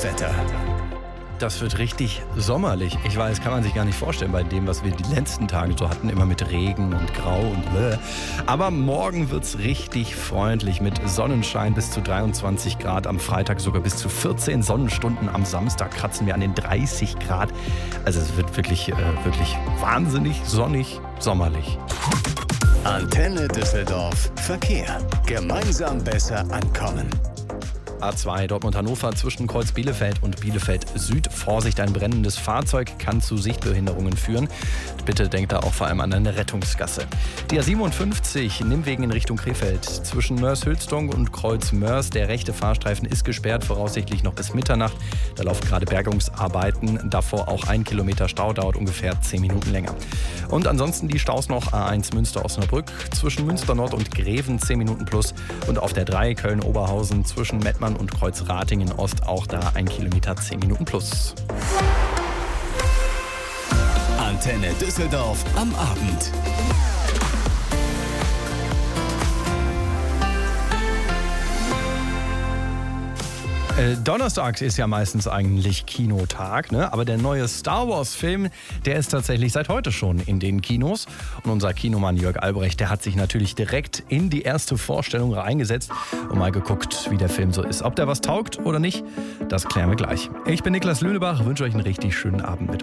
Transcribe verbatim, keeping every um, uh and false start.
Wetter. Das wird richtig sommerlich. Ich weiß, kann man sich gar nicht vorstellen bei dem, was wir die letzten Tage so hatten, immer mit Regen und Grau und bläh. Aber morgen wird's richtig freundlich mit Sonnenschein bis zu dreiundzwanzig Grad, am Freitag sogar bis zu vierzehn Sonnenstunden, am Samstag kratzen wir an den dreißig Grad. Also es wird wirklich, äh, wirklich wahnsinnig sonnig, sommerlich. Antenne Düsseldorf Verkehr. Gemeinsam besser ankommen. A zwei Dortmund-Hannover zwischen Kreuz Bielefeld und Bielefeld Süd. Vorsicht, ein brennendes Fahrzeug kann zu Sichtbehinderungen führen. Bitte denkt da auch vor allem an eine Rettungsgasse. Die A siebenundfünfzig Nimwegen in Richtung Krefeld zwischen Mörs-Hülstung und Kreuz Mörs. Der rechte Fahrstreifen ist gesperrt, voraussichtlich noch bis Mitternacht. Da laufen gerade Bergungsarbeiten. Davor auch ein Kilometer Stau, dauert ungefähr zehn Minuten länger. Und ansonsten die Staus noch A eins Münster-Osnabrück zwischen Münster Nord und Greven zehn Minuten plus. Und auf der drei Köln-Oberhausen zwischen Mettmann und Kreuz-Ratingen Ost auch da ein Kilometer zehn Minuten plus. Antenne Düsseldorf am Abend. Äh, Donnerstags ist ja meistens eigentlich Kinotag, ne? Aber der neue Star Wars-Film, der ist tatsächlich seit heute schon in den Kinos. Und unser Kinomann Jörg Albrecht, der hat sich natürlich direkt in die erste Vorstellung reingesetzt und mal geguckt, wie der Film so ist. Ob der was taugt oder nicht, das klären wir gleich. Ich bin Niklas Lühnebach, wünsche euch einen richtig schönen Abend mit uns.